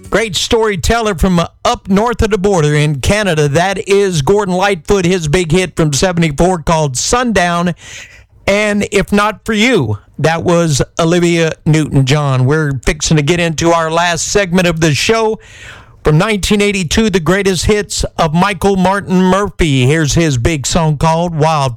Great storyteller from up north of the border in Canada. That is Gordon Lightfoot, his big hit from 74 called Sundown. And If Not For You, that was Olivia Newton-John. We're fixing to get into our last segment of the show. From 1982, the greatest hits of Michael Martin Murphey. Here's his big song called Wild